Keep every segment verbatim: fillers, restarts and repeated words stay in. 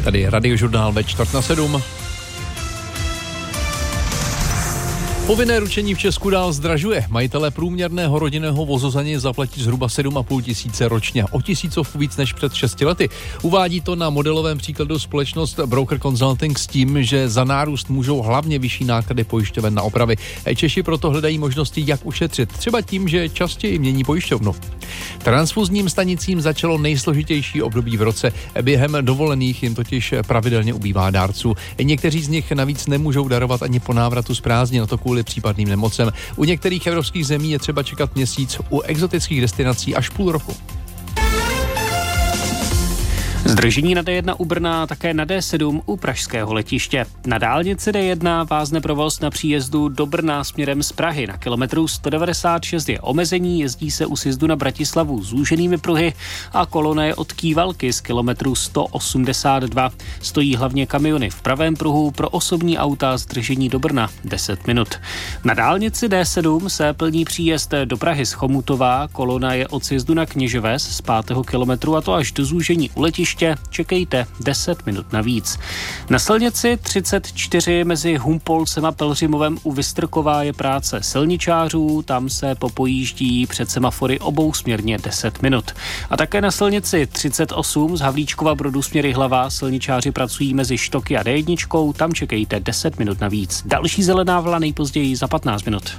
Tady je Radiožurnál ve čtvrt na sedm. Povinné ručení v Česku dál zdražuje. Majitelé průměrného rodinného vozu za něj zaplatí zhruba sedm a půl tisíce ročně. O tisícovku víc než před šesti lety. Uvádí to na modelovém příkladu společnost Broker Consulting s tím, že za nárůst můžou hlavně vyšší náklady pojišťoven na opravy. Češi proto hledají možnosti, jak ušetřit. Třeba tím, že častěji mění pojišťovnu. Transfuzním stanicím začalo nejsložitější období v roce. Během dovolených jim totiž pravidelně ubývá dárců. Někteří z nich navíc nemůžou darovat ani po návratu z prázdnin, na to kvůli případným nemocem. U některých evropských zemí je třeba čekat měsíc, u exotických destinací až půl roku. Zdržení na D jedna u Brna, také na D sedm u pražského letiště. Na dálnici D jedna vázne provoz na příjezdu do Brna směrem z Prahy. Na kilometru sto devadesát šest je omezení, jezdí se u sjezdu na Bratislavu zúženými pruhy a kolona je od Kývalky z kilometru sto osmdesát dva. Stojí hlavně kamiony v pravém pruhu, pro osobní auta zdržení do Brna deset minut. Na dálnici D sedm se plní příjezd do Prahy z Chomutova, kolona je od sjezdu na Kněževes z pátého kilometru a to až do zúžení u letiště. Čekejte deset minut navíc. Na silnici třicet čtyři mezi Humpolcem a Pelřimovem u Vystrkova je práce silničářů, tam se popojíždí před semafory obousměrně deset minut. A také na silnici třicet osm z Havlíčkova Brodu směr Jihlava silničáři pracují mezi Štoky a D jedna, tam čekejte deset minut navíc. Další zelená vlna nejpozději za patnáct minut.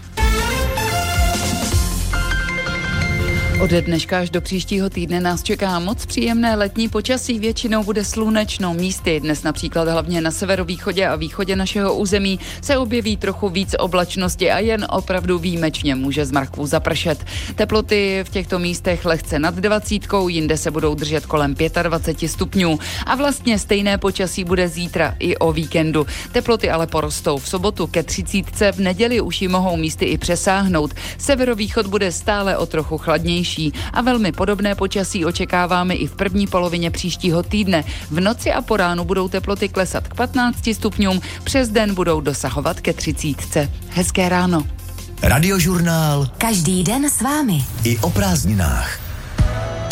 Od dneška až do příštího týdne nás čeká moc příjemné letní počasí, většinou bude slunečno, místy. Dnes například hlavně na severovýchodě a východě našeho území se objeví trochu víc oblačnosti a jen opravdu výjimečně může z mraků zapršet. Teploty v těchto místech lehce nad dvacítkou, jinde se budou držet kolem dvacet pět stupňů. A vlastně stejné počasí bude zítra i o víkendu. Teploty ale porostou v sobotu ke třicítce, v neděli už ji mohou místy i přesáhnout. Severovýchod bude stále o trochu chladnější. A velmi podobné počasí očekáváme i v první polovině příštího týdne. V noci a po ránu budou teploty klesat k patnácti stupňům, přes den budou dosahovat ke třicítce. Hezké ráno. Radiožurnál. Každý den s vámi. I o prázdninách.